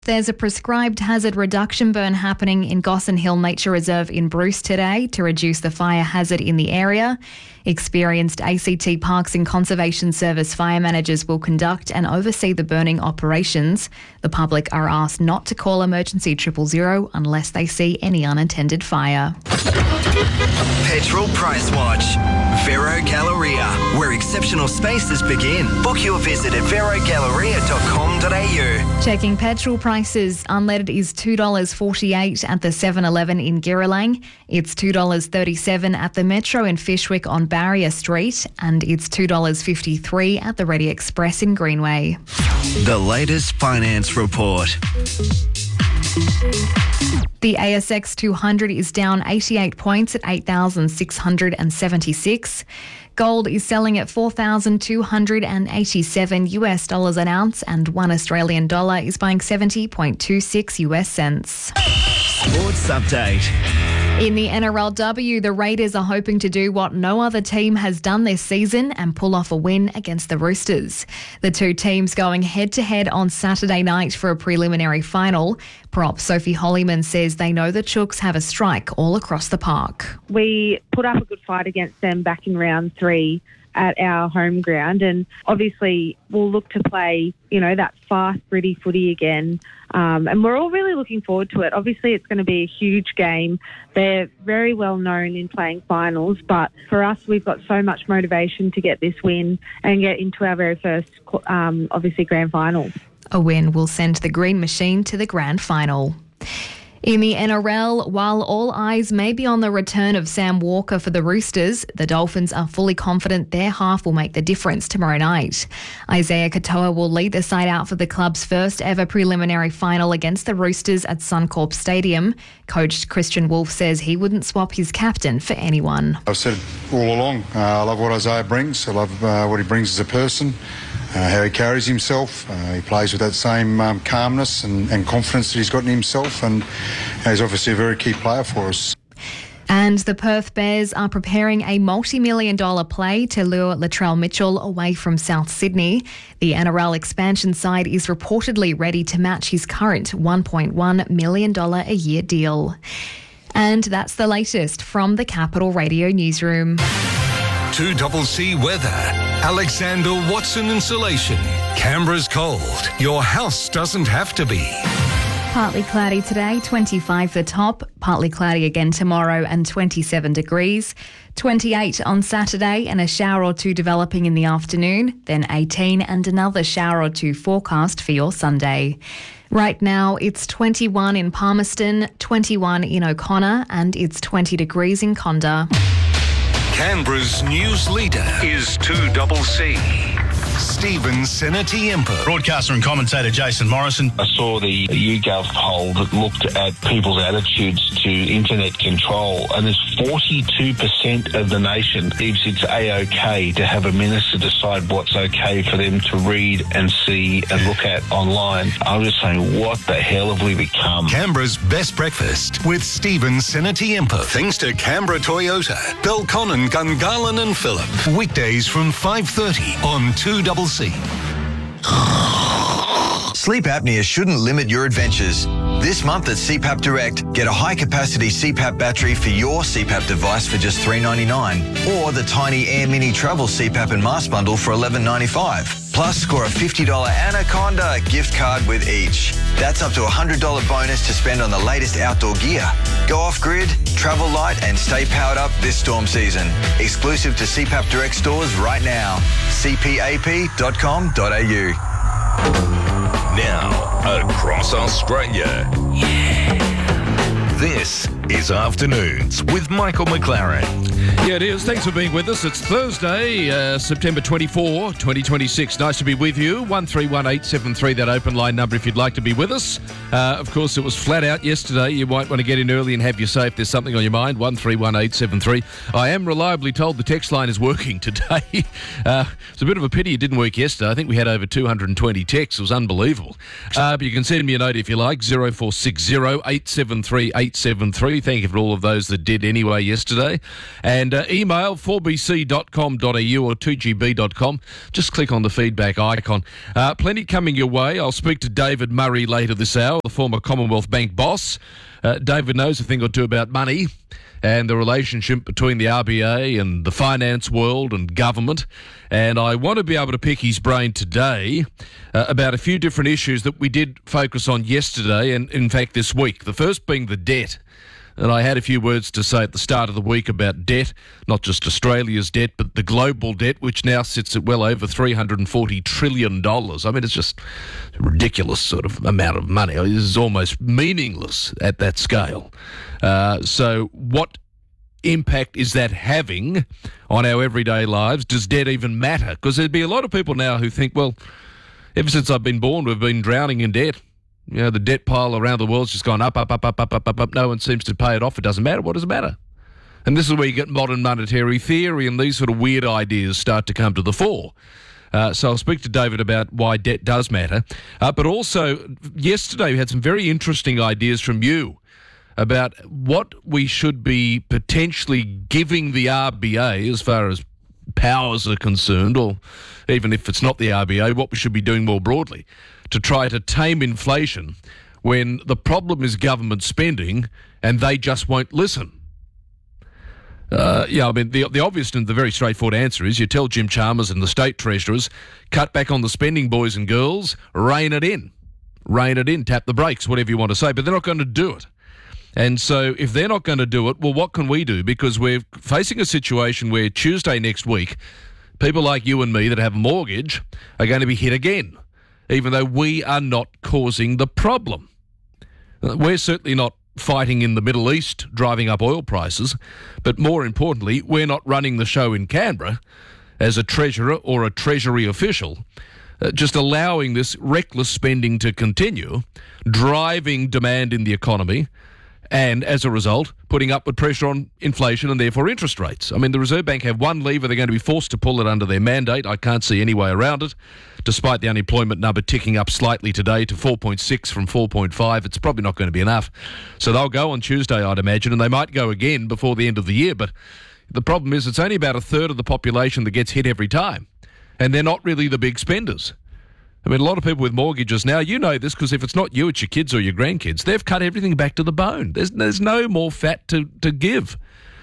There's a prescribed hazard reduction burn happening in Gossan Hill Nature Reserve in Bruce today to reduce the fire hazard in the area. Experienced ACT Parks and Conservation Service fire managers will conduct and oversee the burning operations. The public are asked not to call emergency 000 unless they see any unintended fire. Petrol Price Watch. Vero Galleria, where exceptional spaces begin. Book your visit at verogalleria.com.au. Checking petrol prices. Unleaded is $2.48 at the 7-Eleven in Girralang. It's $2.37 at the Metro in Fyshwick on Barrier Street, and it's $2.53 at the Ready Express in Greenway. The latest finance report. The ASX 200 is down 88 points at 8,676. Gold is selling at $4,287 an ounce, and $1 Australian dollar is buying 70.26 US cents. Sports update. In the NRLW, the Raiders are hoping to do what no other team has done this season and pull off a win against the Roosters. The two teams going head-to-head on Saturday night for a preliminary final. Prop Sophie Hollyman says they know the Chooks have a strike all across the park. We put up a good fight against them back in round 3 at our home ground, and obviously we'll look to play, that fast, gritty footy again. And we're all really looking forward to it. Obviously, it's going to be a huge game. They're very well known in playing finals, but for us, we've got so much motivation to get this win and get into our very first, obviously, grand final. A win will send the Green Machine to the grand final. In the NRL, while all eyes may be on the return of Sam Walker for the Roosters, the Dolphins are fully confident their half will make the difference tomorrow night. Isaiah Katoa will lead the side out for the club's first ever preliminary final against the Roosters at Suncorp Stadium. Coach Christian Wolf says he wouldn't swap his captain for anyone. I've said all along, I love what Isaiah brings. I love what he brings as a person. How he carries himself. He plays with that same calmness and confidence that he's got in himself, and he's obviously a very key player for us. And the Perth Bears are preparing a multi-million-dollar play to lure Latrell Mitchell away from South Sydney. The NRL expansion side is reportedly ready to match his current $1.1 million a year deal. And that's the latest from the Capital Radio newsroom. 2CC weather. Alexander Watson Insulation. Canberra's cold. Your house doesn't have to be. Partly cloudy today, 25 the top. Partly cloudy again tomorrow and 27 degrees. 28 on Saturday and a shower or two developing in the afternoon. Then 18 and another shower or two forecast for your Sunday. Right now, it's 21 in Palmerston, 21 in O'Connor, and it's 20 degrees in Conda. Canberra's news leader is 2CC. Stephen Senatiempo. Broadcaster and commentator Jason Morrison. I saw the YouGov poll that looked at people's attitudes to internet control, and there's 42% of the nation believes it's A-OK to have a minister decide what's okay for them to read and see and look at online. I'm just saying, what the hell have we become? Canberra's best breakfast with Stephen Senatiempo. Thanks to Canberra Toyota, Belconnen, Gungahlin and Phillip. Weekdays from 5:30 on 2CC. Sleep apnea shouldn't limit your adventures. This month at CPAP Direct, get a high-capacity CPAP battery for your CPAP device for just $3.99, or the Tiny Air Mini Travel CPAP and Mask Bundle for $11.95. Plus, score a $50 Anaconda gift card with each. That's up to a $100 bonus to spend on the latest outdoor gear. Go off-grid, travel light and stay powered up this storm season. Exclusive to CPAP Direct stores right now. cpap.com.au. Now, across Australia. This is Afternoons with Michael McLaren. Yeah, it is. Thanks for being with us. It's Thursday, September 24, 2026. Nice to be with you. 131873, that open line number if you'd like to be with us. Of course, it was flat out yesterday. You might want to get in early and have your say if there's something on your mind. 131873. I am reliably told the text line is working today. It's a bit of a pity it didn't work yesterday. I think we had over 220 texts. It was unbelievable. But you can send me a note if you like, 0460 873 873. Thank you for all of those that did anyway yesterday. And email 4bc.com.au or 2gb.com. Just click on the feedback icon. Plenty coming your way. I'll speak to David Murray later this hour, the former Commonwealth Bank boss. David knows a thing or two about money and the relationship between the RBA and the finance world and government. And I want to be able to pick his brain today about a few different issues that we did focus on yesterday and, in fact, this week. The first being the debt. And I had a few words to say at the start of the week about debt, not just Australia's debt, but the global debt, which now sits at well over $340 trillion. I mean, it's just a ridiculous sort of amount of money. It is almost meaningless at that scale. So what impact is that having on our everyday lives? Does debt even matter? Because there'd be a lot of people now who think, well, ever since I've been born, we've been drowning in debt. You know, the debt pile around the world's just gone up. No one seems to pay it off. It doesn't matter. What does it matter? And this is where you get modern monetary theory and these sort of weird ideas start to come to the fore. So I'll speak to David about why debt does matter. But also, yesterday we had some very interesting ideas from you about what we should be potentially giving the RBA as far as powers are concerned, or even if it's not the RBA, what we should be doing more broadly to try to tame inflation when the problem is government spending and they just won't listen. I mean, the obvious and the very straightforward answer is you tell Jim Chalmers and the state treasurers, cut back on the spending, boys and girls, rein it in, tap the brakes, whatever you want to say, but they're not going to do it. And so if they're not going to do it, well, what can we do? Because we're facing a situation where Tuesday next week, people like you and me that have a mortgage are going to be hit again, even though we are not causing the problem. We're certainly not fighting in the Middle East, driving up oil prices, but more importantly, we're not running the show in Canberra as a treasurer or a Treasury official, just allowing this reckless spending to continue, driving demand in the economy, and as a result, putting upward pressure on inflation and therefore interest rates. I mean, the Reserve Bank have one lever. They're going to be forced to pull it under their mandate. I can't see any way around it. Despite the unemployment number ticking up slightly today to 4.6 from 4.5, it's probably not going to be enough. So they'll go on Tuesday, I'd imagine, and they might go again before the end of the year. But the problem is it's only about a third of the population that gets hit every time. And they're not really the big spenders. I mean, a lot of people with mortgages now, you know this, because if it's not you, it's your kids or your grandkids. They've cut everything back to the bone. There's no more fat to give.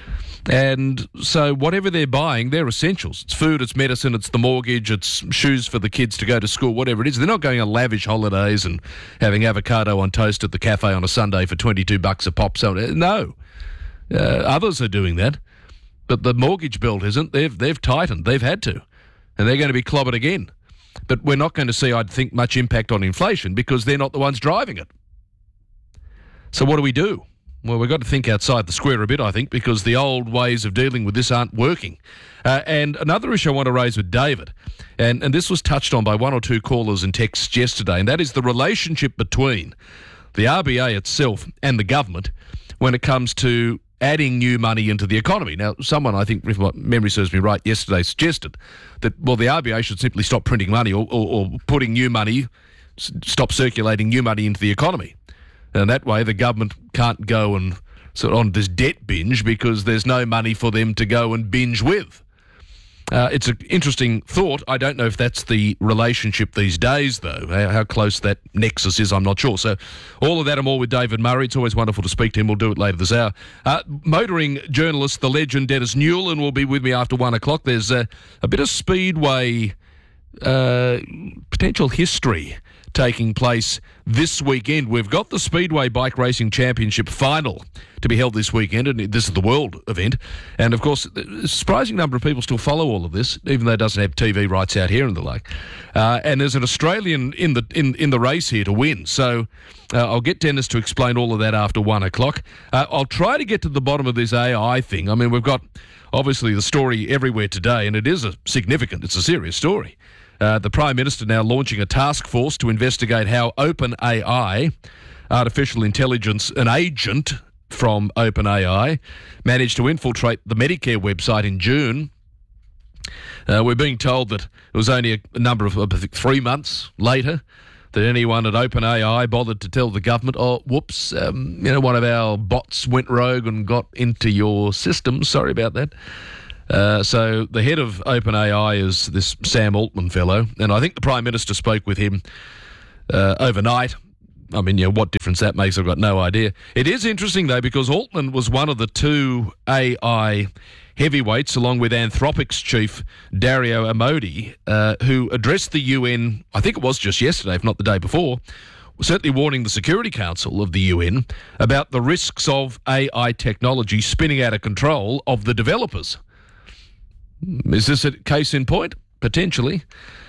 And so whatever they're buying, they're essentials. It's food, it's medicine, it's the mortgage, it's shoes for the kids to go to school, whatever it is. They're not going on lavish holidays and having avocado on toast at the cafe on a Sunday for $22 a pop. So no, others are doing that. But the mortgage belt isn't. They've tightened. They've had to. And they're going to be clobbered again. But we're not going to see, I'd think, much impact on inflation because they're not the ones driving it. So what do we do? Well, we've got to think outside the square a bit, I think, because the old ways of dealing with this aren't working. And another issue I want to raise with David, and this was touched on by one or two callers and texts yesterday, and that is the relationship between the RBA itself and the government when it comes to adding new money into the economy. Now, someone, I think, if my memory serves me right, yesterday suggested that, well, the RBA should simply stop printing money or putting new money, stop circulating new money into the economy. And that way the government can't go and sort of on this debt binge because there's no money for them to go and binge with. It's an interesting thought. I don't know if that's the relationship these days, though. How close that nexus is, I'm not sure. So all of that and more with David Murray. It's always wonderful to speak to him. We'll do it later this hour. Motoring journalist, the legend Dennis Newland, will be with me after 1 o'clock. There's a bit of Speedway potential history taking place this weekend. We've got the Speedway Bike Racing Championship final to be held this weekend, and this is the world event. And, of course, a surprising number of people still follow all of this, even though it doesn't have TV rights out here and the like. And there's an Australian in the race here to win. So I'll get Dennis to explain all of that after 1 o'clock. I'll try to get to the bottom of this AI thing. I mean, we've got, obviously, the story everywhere today, and it is it's a serious story. The Prime Minister now launching a task force to investigate how OpenAI, artificial intelligence, an agent from OpenAI, managed to infiltrate the Medicare website in June. We're being told that it was only a number of, I think, 3 months later that anyone at OpenAI bothered to tell the government, oh, whoops, one of our bots went rogue and got into your system. Sorry about that. So the head of OpenAI is this Sam Altman fellow, and I think the Prime Minister spoke with him overnight. I mean, what difference that makes, I've got no idea. It is interesting, though, because Altman was one of the two AI heavyweights, along with Anthropic's chief, Dario Amodei, who addressed the UN, I think it was just yesterday, if not the day before, certainly warning the Security Council of the UN about the risks of AI technology spinning out of control of the developers. Is this a case in point? Potentially.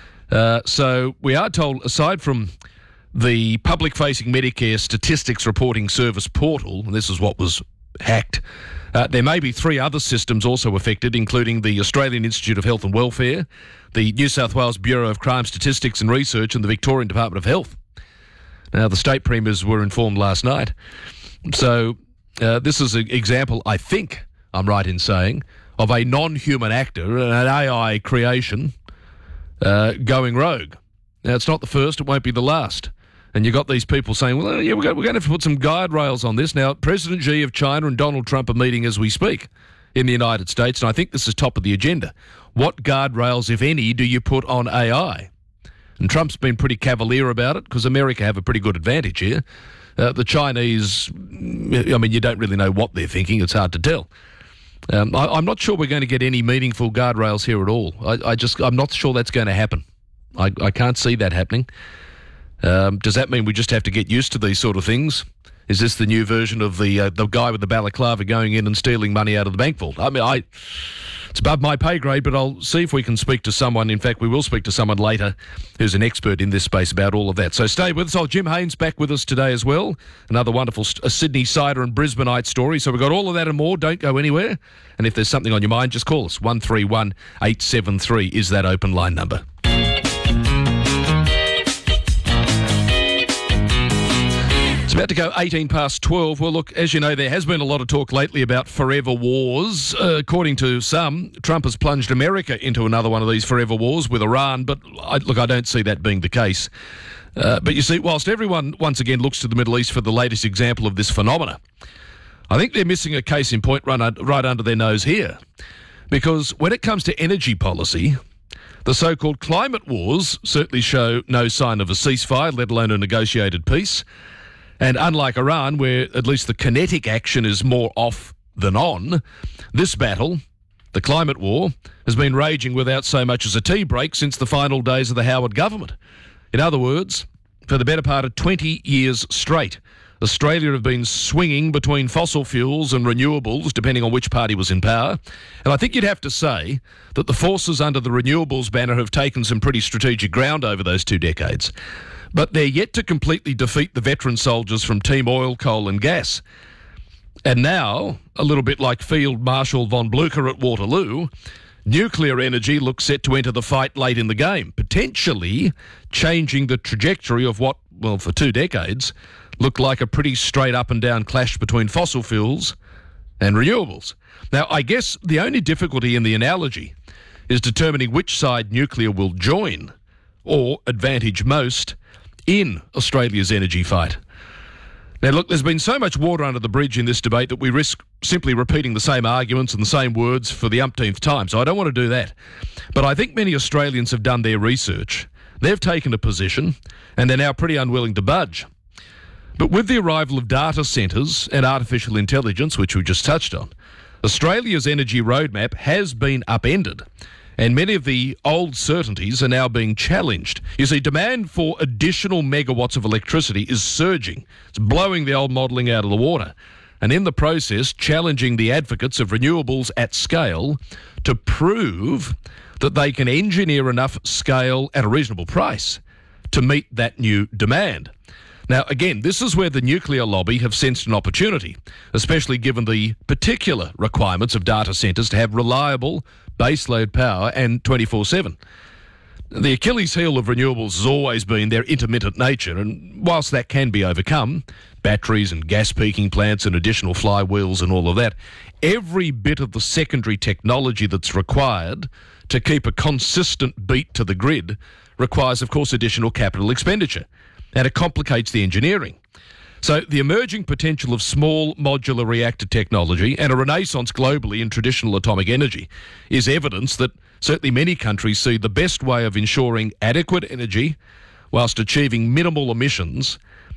So we are told, aside from the public-facing Medicare Statistics Reporting Service portal, and this is what was hacked, there may be 3 other systems also affected, including the Australian Institute of Health and Welfare, the New South Wales Bureau of Crime Statistics and Research, and the Victorian Department of Health. Now, the state premiers were informed last night. So this is an example, I think I'm right in saying, of a non-human actor, an AI creation, going rogue. Now, it's not the first, it won't be the last. And you got these people saying, well, yeah, we're going to put some guide rails on this. Now, President Xi of China and Donald Trump are meeting as we speak in the United States, and I think this is top of the agenda. What guardrails, if any, do you put on AI? And Trump's been pretty cavalier about it because America have a pretty good advantage here. The Chinese, I mean, you don't really know what they're thinking. It's hard to tell. I'm not sure we're going to get any meaningful guardrails here at all. I'm not sure that's going to happen. I can't see that happening. Does that mean we just have to get used to these sort of things? Is this the new version of the guy with the balaclava going in and stealing money out of the bank vault? I mean, it's above my pay grade, but I'll see if we can speak to someone. In fact, we will speak to someone later who's an expert in this space about all of that. So stay with us. Oh, Jim Haynes back with us today as well. Another wonderful Sydney Cider and Brisbaneite story. So we've got all of that and more. Don't go anywhere. And if there's something on your mind, just call us. 131 873 is that open line number. It's about to go 18 past 12. Well, look, as you know, there has been a lot of talk lately about forever wars. According to some, Trump has plunged America into another one of these forever wars with Iran, but I don't see that being the case. But you see, whilst everyone once again looks to the Middle East for the latest example of this phenomena, I think they're missing a case in point right under their nose here. Because when it comes to energy policy, the so-called climate wars certainly show no sign of a ceasefire, let alone a negotiated peace. And unlike Iran, where at least the kinetic action is more off than on, this battle, the climate war, has been raging without so much as a tea break since the final days of the Howard government. In other words, for the better part of 20 years straight, Australia have been swinging between fossil fuels and renewables, depending on which party was in power. And I think you'd have to say that the forces under the renewables banner have taken some pretty strategic ground over those 2 decades. But they're yet to completely defeat the veteran soldiers from Team Oil, Coal and Gas. And now, a little bit like Field Marshal von Blücher at Waterloo, nuclear energy looks set to enter the fight late in the game, potentially changing the trajectory of what, well, for 2 decades, looked like a pretty straight up and down clash between fossil fuels and renewables. Now, I guess the only difficulty in the analogy is determining which side nuclear will join or advantage most in Australia's energy fight. Now, look, there's been so much water under the bridge in this debate that we risk simply repeating the same arguments and the same words for the umpteenth time, so I don't want to do that. But I think many Australians have done their research. They've taken a position, and they're now pretty unwilling to budge. But with the arrival of data centres and artificial intelligence, which we just touched on, Australia's energy roadmap has been upended. And many of the old certainties are now being challenged. You see, demand for additional megawatts of electricity is surging. It's blowing the old modelling out of the water. And in the process, challenging the advocates of renewables at scale to prove that they can engineer enough scale at a reasonable price to meet that new demand. Now, again, this is where the nuclear lobby have sensed an opportunity, especially given the particular requirements of data centres to have reliable baseload power and 24/7. The Achilles heel of renewables has always been their intermittent nature, and whilst that can be overcome, batteries and gas peaking plants and additional flywheels and all of that, every bit of the secondary technology that's required to keep a consistent beat to the grid requires, of course, additional capital expenditure. and it complicates the engineering. So the emerging potential of small modular reactor technology and a renaissance globally in traditional atomic energy is evidence that certainly many countries see the best way of ensuring adequate energy whilst achieving minimal emissions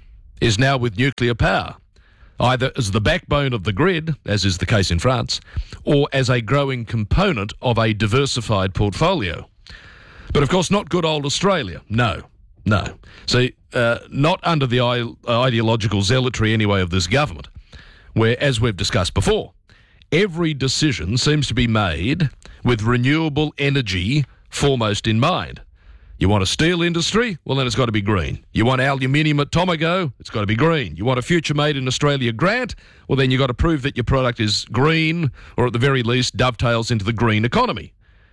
is now with nuclear power, either as the backbone of the grid, as is the case in France, or as a growing component of a diversified portfolio. But of course not good old Australia. No. See, not under the ideological zealotry anyway of this government, where, as we've discussed before, every decision seems to be made with renewable energy foremost in mind. You want a steel industry? Well, then it's got to be green. You want aluminium at Tomago? It's got to be green. You want a Future Made in Australia grant? Well, then you've got to prove that your product is green, or at the very least dovetails into the green economy.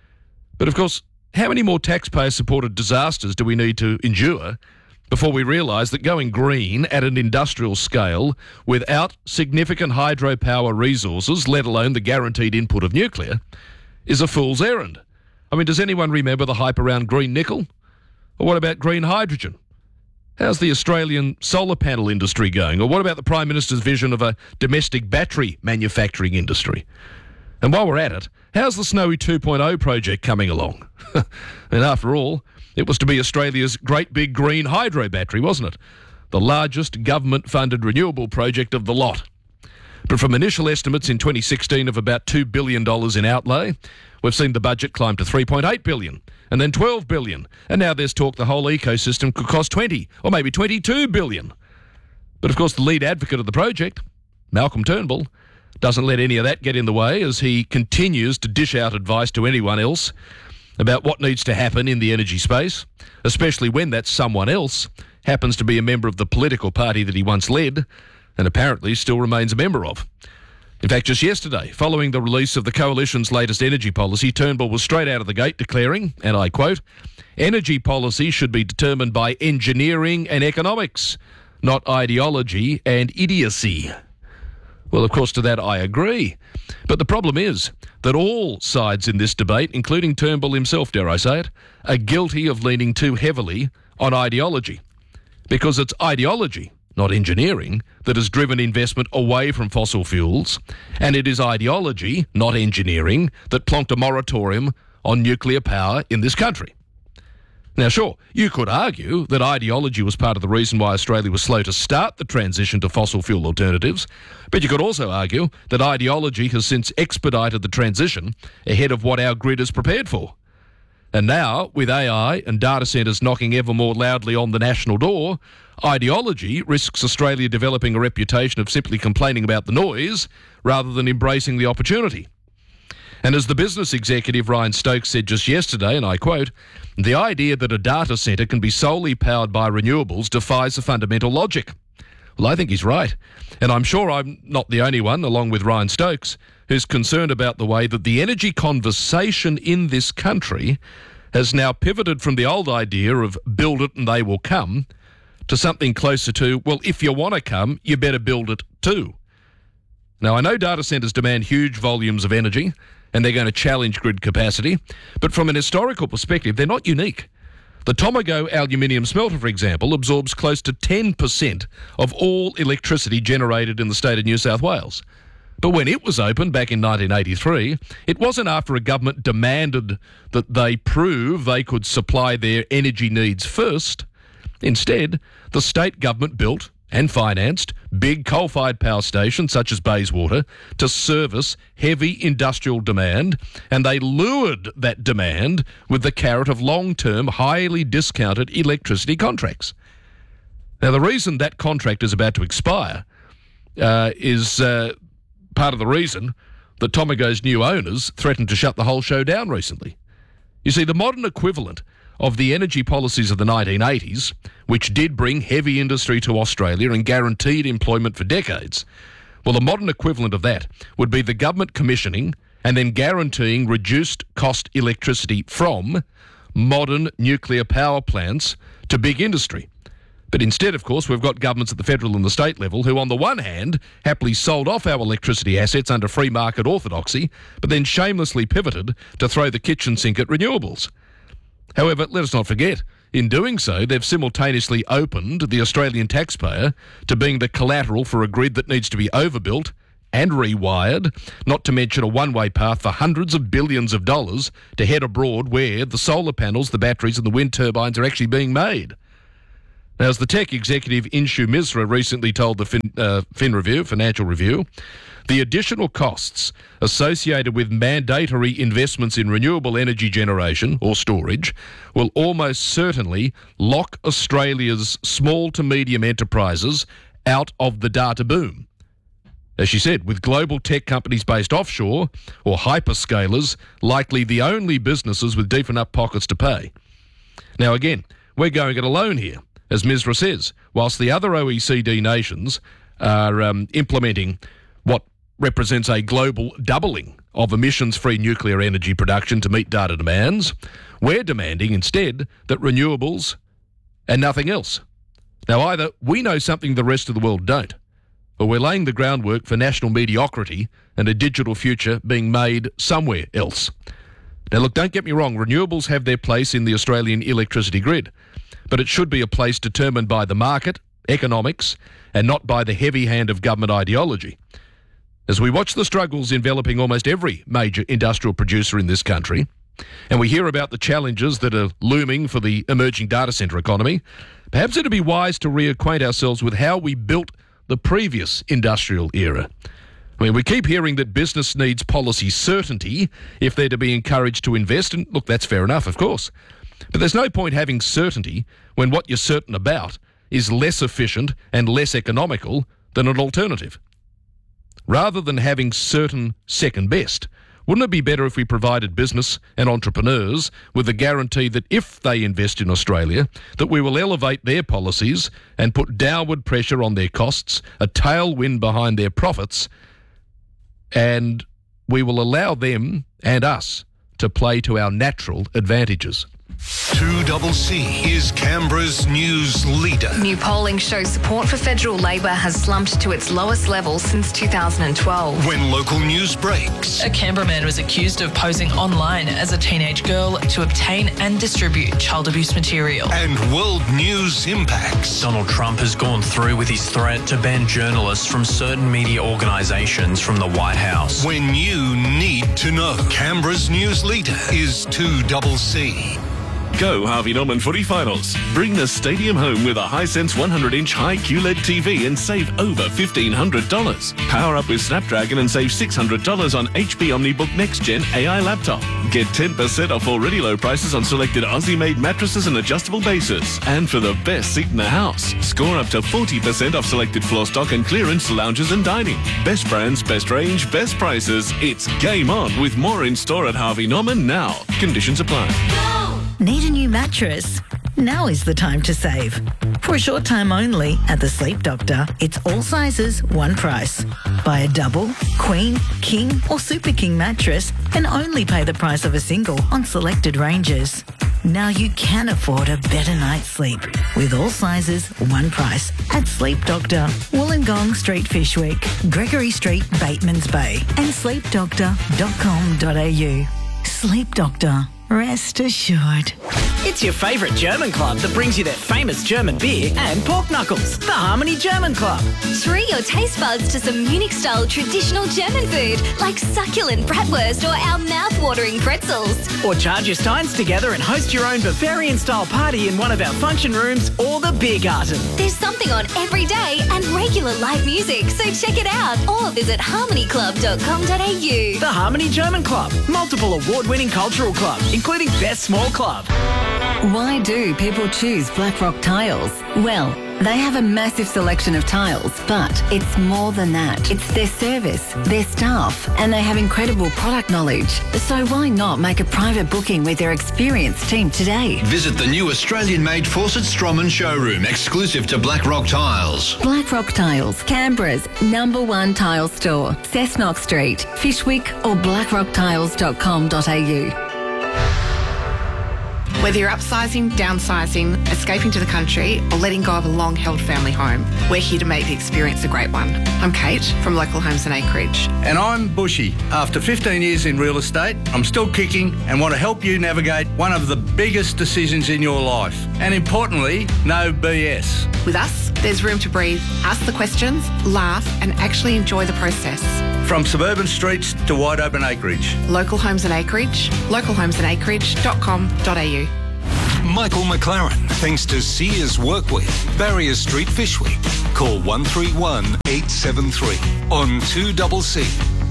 But of course, how many more taxpayer-supported disasters do we need to endure before we realise that going green at an industrial scale without significant hydropower resources, let alone the guaranteed input of nuclear, is a fool's errand? I mean, does anyone remember the hype around green nickel? Or what about green hydrogen? How's the Australian solar panel industry going? Or what about the Prime Minister's vision of a domestic battery manufacturing industry? And while we're at it, how's the Snowy 2.0 project coming along? And after all, it was to be Australia's great big green hydro battery, wasn't it? The largest government-funded renewable project of the lot. But from initial estimates in 2016 of about $2 billion in outlay, we've seen the budget climb to $3.8 billion, and then $12 billion. And now there's talk the whole ecosystem could cost $20 or maybe $22 billion. But of course, the lead advocate of the project, Malcolm Turnbull, doesn't let any of that get in the way as he continues to dish out advice to anyone else about what needs to happen in the energy space, especially when that someone else happens to be a member of the political party that he once led and apparently still remains a member of. In fact, just yesterday, following the release of the Coalition's latest energy policy, Turnbull was straight out of the gate declaring, and I quote, "Energy policy should be determined by engineering and economics, not ideology and idiocy." Well, of course, to that I agree. But the problem is that all sides in this debate, including Turnbull himself, dare I say it, are guilty of leaning too heavily on ideology. Because it's ideology, not engineering, that has driven investment away from fossil fuels, and it is ideology, not engineering, that plonked a moratorium on nuclear power in this country. Now, sure, you could argue that ideology was part of the reason why Australia was slow to start the transition to fossil fuel alternatives, but you could also argue that ideology has since expedited the transition ahead of what our grid is prepared for. And now, with AI and data centres knocking ever more loudly on the national door, ideology risks Australia developing a reputation of simply complaining about the noise rather than embracing the opportunity. And as the business executive Ryan Stokes said just yesterday, and I quote, "The idea that a data centre can be solely powered by renewables defies the fundamental logic." Well, I think he's right. And I'm sure I'm not the only one, along with Ryan Stokes, who's concerned about the way that the energy conversation in this country has now pivoted from the old idea of build it and they will come to something closer to, well, if you want to come, you better build it too. Now, I know data centres demand huge volumes of energy, and they're going to challenge grid capacity. But from an historical perspective, they're not unique. The Tomago aluminium smelter, for example, absorbs close to 10% of all electricity generated in the state of New South Wales. But when it was opened back in 1983, it wasn't after a government demanded that they prove they could supply their energy needs first. Instead, the state government built and financed big coal-fired power stations such as Bayswater to service heavy industrial demand, and they lured that demand with the carrot of long-term, highly discounted electricity contracts. Now, the reason that contract is about to expire is part of the reason that Tomago's new owners threatened to shut the whole show down recently. You see, the modern equivalent of the energy policies of the 1980s, which did bring heavy industry to Australia and guaranteed employment for decades, well, the modern equivalent of that would be the government commissioning and then guaranteeing reduced cost electricity from modern nuclear power plants to big industry. But instead, of course, we've got governments at the federal and the state level who, on the one hand, happily sold off our electricity assets under free market orthodoxy, but then shamelessly pivoted to throw the kitchen sink at renewables. However, let us not forget, in doing so, they've simultaneously opened the Australian taxpayer to being the collateral for a grid that needs to be overbuilt and rewired, not to mention a one-way path for hundreds of billions of dollars to head abroad where the solar panels, the batteries and the wind turbines are actually being made. Now, as the tech executive Inshu Misra recently told the Financial Review, the additional costs associated with mandatory investments in renewable energy generation or storage will almost certainly lock Australia's small to medium enterprises out of the data boom. As she said, with global tech companies based offshore or hyperscalers likely the only businesses with deep enough pockets to pay. Now again, we're going it alone here, as Misra says, whilst the other OECD nations are implementing what represents a global doubling of emissions-free nuclear energy production to meet data demands, we're demanding instead that renewables and nothing else. Now either we know something the rest of the world don't, or we're laying the groundwork for national mediocrity and a digital future being made somewhere else. Now look, don't get me wrong, renewables have their place in the Australian electricity grid, but it should be a place determined by the market, economics, and not by the heavy hand of government ideology. As we watch the struggles enveloping almost every major industrial producer in this country, and we hear about the challenges that are looming for the emerging data centre economy, perhaps it'd be wise to reacquaint ourselves with how we built the previous industrial era. I mean, we keep hearing that business needs policy certainty if they're to be encouraged to invest, and look, that's fair enough, of course. But there's no point having certainty when what you're certain about is less efficient and less economical than an alternative. Rather than having certain second best, wouldn't it be better if we provided business and entrepreneurs with the guarantee that if they invest in Australia, that we will elevate their policies and put downward pressure on their costs, a tailwind behind their profits, and we will allow them and us to play to our natural advantages? 2CC is Canberra's news leader. New polling shows support for federal Labor has slumped to its lowest level since 2012. When local news breaks. A Canberra man was accused of posing online as a teenage girl to obtain and distribute child abuse material. And world news impacts. Donald Trump has gone through with his threat to ban journalists from certain media organisations from the White House. When you need to know. Canberra's news leader is 2CC. Go Harvey Norman footy finals. Bring the stadium home with a Hisense 100-inch high QLED TV and save over $1,500. Power up with Snapdragon and save $600 on HP OmniBook Next Gen AI laptop. Get 10% off already low prices on selected Aussie-made mattresses and adjustable bases. And for the best seat in the house, score up to 40% off selected floor stock and clearance lounges and dining. Best brands, best range, best prices. It's game on with more in store at Harvey Norman now. Conditions apply. Need a new mattress? Now is the time to save. For a short time only at the Sleep Doctor, it's all sizes, one price. Buy a double, queen, king or super king mattress and only pay the price of a single on selected ranges. Now you can afford a better night's sleep with all sizes, one price at Sleep Doctor, Wollongong Street, Fishwick, Gregory Street, Batemans Bay and sleepdoctor.com.au. Sleep Doctor. Rest assured. It's your favourite German club that brings you their famous German beer and pork knuckles, the Harmony German Club. Treat your taste buds to some Munich-style traditional German food like succulent bratwurst or our mouth-watering pretzels. Or charge your steins together and host your own Bavarian-style party in one of our function rooms or the Biergarten. There's something on every day and regular live music, so check it out or visit harmonyclub.com.au. The Harmony German Club, multiple award-winning cultural club, including Best Small Club. Why do people choose Blackrock Tiles? Well, they have a massive selection of tiles, but it's more than that. It's their service, their staff, and they have incredible product knowledge. So why not make a private booking with their experienced team today? Visit the new Australian-made Fawcett Stroman showroom, exclusive to Blackrock Tiles. Blackrock Tiles, Canberra's #1 tile store. Cessnock Street, Fishwick or blackrocktiles.com.au. Whether you're upsizing, downsizing, escaping to the country, or letting go of a long-held family home, we're here to make the experience a great one. I'm Kate from Local Homes and Acreage. And I'm Bushy. After 15 years in real estate, I'm still kicking and want to help you navigate one of the biggest decisions in your life. And importantly, no BS. With us, there's room to breathe, ask the questions, laugh, and actually enjoy the process. From suburban streets to wide open acreage. Local Homes and Acreage, localhomesandacreage.com.au. Michael McLaren, thanks to Sears Workwear, Barrier Street Fish Week. Call 131 873 on 2CC.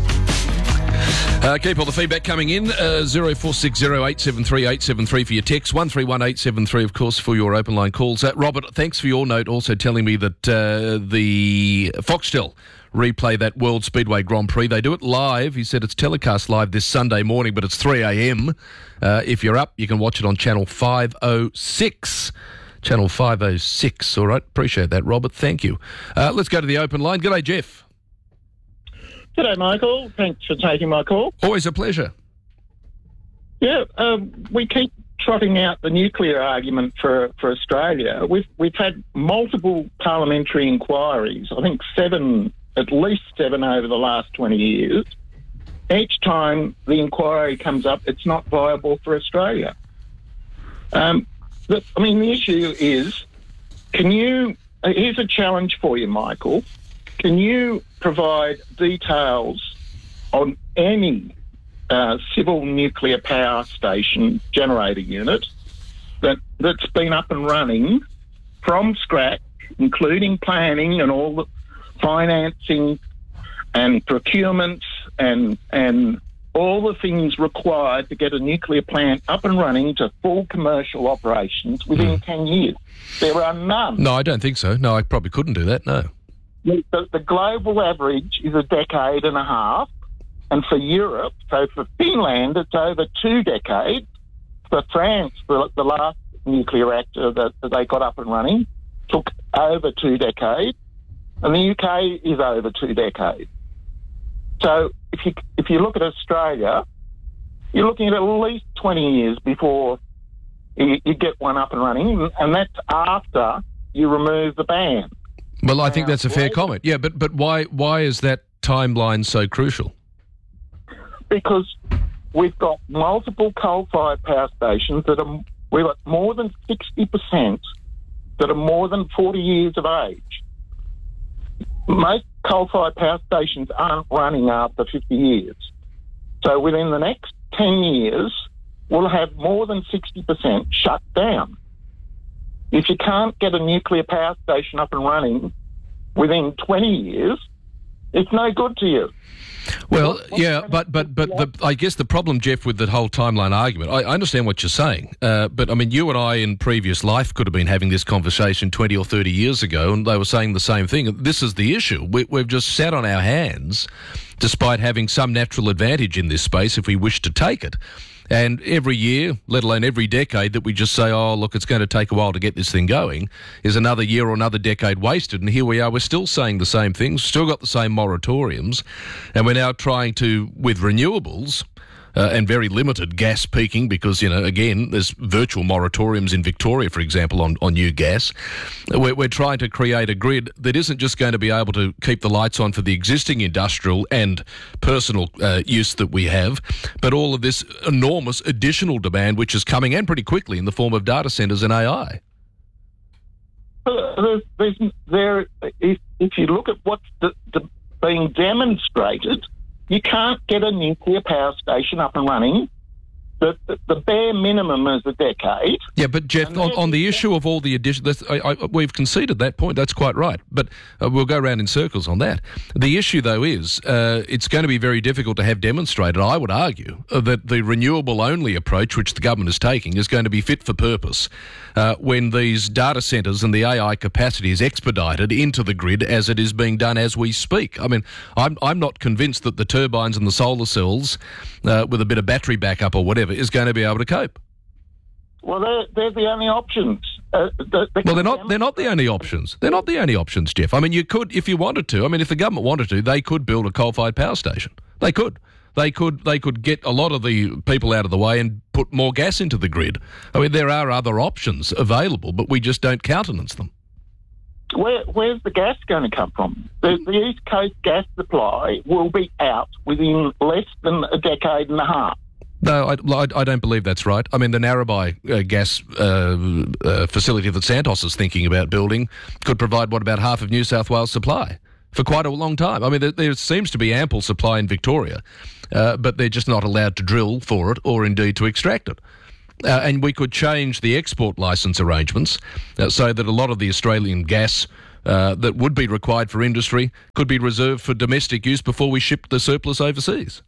Keep all the feedback coming in. 0460 873 873 for your text. 131 873, of course, for your open line calls. Robert, thanks for your note also telling me that the Foxtel replay that World Speedway Grand Prix. They do it live. He said it's telecast live this Sunday morning, but it's 3 a.m. If you're up, you can watch it on Channel 506. Channel 506. All right. Appreciate that, Robert. Thank you. Let's go to the open line. G'day, Jeff. G'day, Michael. Thanks for taking my call. Always a pleasure. Yeah, we keep trotting out the nuclear argument for Australia. We've had multiple parliamentary inquiries, I think at least seven over the last 20 years. Each time the inquiry comes up, it's not viable for Australia. The issue is, here's a challenge for you, Michael. Can you provide details on any civil nuclear power station generator unit that's been up and running from scratch, including planning and all the financing and procurements and all the things required to get a nuclear plant up and running to full commercial operations within 10 years? There are none. No, I don't think so. No, I probably couldn't do that, no. The global average is a decade and a half, and for Europe, so for Finland, it's over 2 decades. For France, the last nuclear reactor that they got up and running took over 2 decades, and the UK is over 2 decades. So if you look at Australia, you're looking at least 20 years before you get one up and running, and that's after you remove the ban. Well, I think that's a fair comment. Yeah, but why is that timeline so crucial? Because we've got multiple coal-fired power stations we've got more than 60% that are more than 40 years of age. Most coal-fired power stations aren't running after 50 years. So within the next 10 years, we'll have more than 60% shut down. If you can't get a nuclear power station up and running within 20 years, it's no good to you. Well, yeah, but I guess the problem, Jeff, with the whole timeline argument, I understand what you're saying, but I mean, you and I in previous life could have been having this conversation 20 or 30 years ago, and they were saying the same thing. This is the issue. We've just sat on our hands, despite having some natural advantage in this space if we wish to take it. And every year, let alone every decade, that we just say, oh, look, it's going to take a while to get this thing going, is another year or another decade wasted. And here we are, we're still saying the same things, still got the same moratoriums, and we're now trying to, with renewables, and very limited gas peaking because, again, there's virtual moratoriums in Victoria, for example, on new gas. We're trying to create a grid that isn't just going to be able to keep the lights on for the existing industrial and personal use that we have, but all of this enormous additional demand which is coming, and pretty quickly, in the form of data centres and AI. If you look at what's being demonstrated, you can't get a nuclear power station up and running. The bare minimum is a decade. Yeah, but Jeff, on the issue of all the additions, we've conceded that point. That's quite right. But we'll go around in circles on that. The issue, though, is it's going to be very difficult to have demonstrated, I would argue, that the renewable-only approach, which the government is taking, is going to be fit for purpose when these data centres and the AI capacity is expedited into the grid as it is being done as we speak. I mean, I'm not convinced that the turbines and the solar cells, with a bit of battery backup or whatever, is going to be able to cope. Well, they're the only options. Well, they're not the only options. They're not the only options, Jeff. I mean, you could, if you wanted to. I mean, if the government wanted to, they could build a coal-fired power station. They could. they could get a lot of the people out of the way and put more gas into the grid. I mean, there are other options available, but we just don't countenance them. Where's the gas going to come from? The East Coast gas supply will be out within less than a decade and a half. No, I don't believe that's right. I mean, the Narrabri gas facility that Santos is thinking about building could provide, about half of New South Wales' supply for quite a long time. I mean, there seems to be ample supply in Victoria, but they're just not allowed to drill for it or indeed to extract it. And we could change the export licence arrangements so that a lot of the Australian gas that would be required for industry could be reserved for domestic use before we ship the surplus overseas.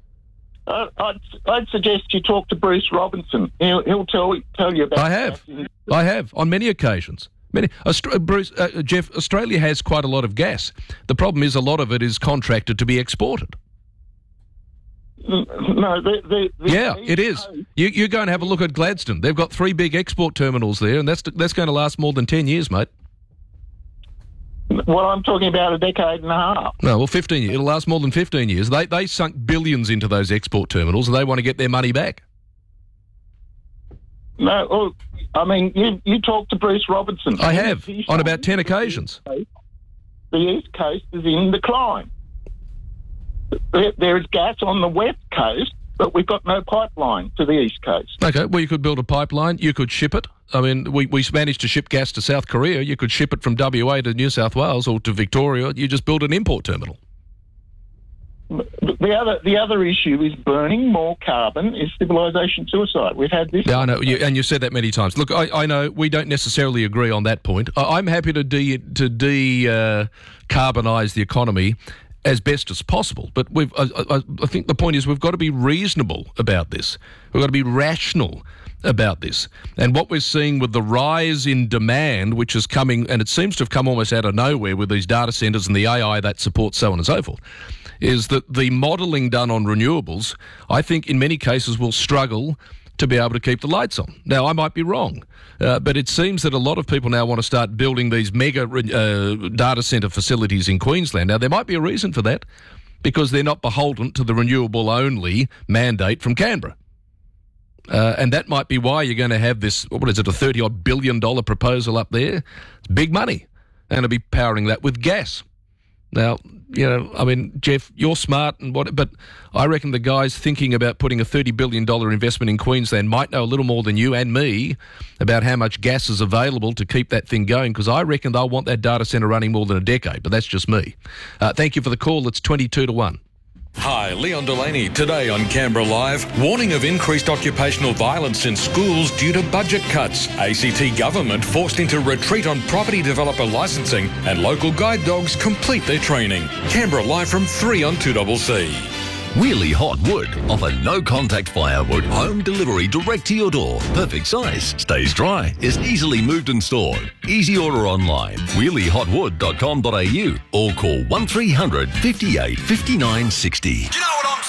I'd suggest you talk to Bruce Robinson. He'll tell you about. I have on many occasions. Jeff, Australia has quite a lot of gas. The problem is a lot of it is contracted to be exported. No, it is. You go and have a look at Gladstone. They've got 3 big export terminals there, and that's going to last more than 10 years, mate. Well, I'm talking about a decade and a half. No, well, 15 years. It'll last more than 15 years. They sunk billions into those export terminals, and they want to get their money back. No, I mean, you talked to Bruce Robinson. I have, on about 10 occasions. The East Coast is in decline. There is gas on the West Coast, but we've got no pipeline to the East Coast. Okay, well, you could build a pipeline. You could ship it. I mean, we managed to ship gas to South Korea. You could ship it from WA to New South Wales or to Victoria. You just build an import terminal. The other issue is burning more carbon is civilisation suicide. We've had this. Yeah, I know, and you've said that many times. Look, I know we don't necessarily agree on that point. I'm happy to decarbonise the economy as best as possible, but I think the point is we've got to be reasonable about this. We've got to be rational about this. And what we're seeing with the rise in demand, which is coming, and it seems to have come almost out of nowhere with these data centres and the AI that supports so on and so forth, is that the modelling done on renewables, I think in many cases will struggle to be able to keep the lights on. Now, I might be wrong, but it seems that a lot of people now want to start building these mega data centre facilities in Queensland. Now, there might be a reason for that, because they're not beholden to the renewable-only mandate from Canberra. And that might be why you're going to have this, what is it, a $30-odd billion proposal up there? It's big money. And it'll be powering that with gas. Now, I mean, Jeff, you're smart, but I reckon the guys thinking about putting a $30 billion investment in Queensland might know a little more than you and me about how much gas is available to keep that thing going, because I reckon they'll want that data centre running more than a decade, but that's just me. Thank you for the call. It's 22-1. Hi, Leon Delaney. Today on Canberra Live, warning of increased occupational violence in schools due to budget cuts. ACT government forced into retreat on property developer licensing, and local guide dogs complete their training. Canberra Live from 3 on 2CC. Wheelie Hot Wood offer no-contact firewood, home delivery direct to your door. Perfect size, stays dry, is easily moved and stored. Easy order online, wheeliehotwood.com.au or call 1300 58 59 60. You know what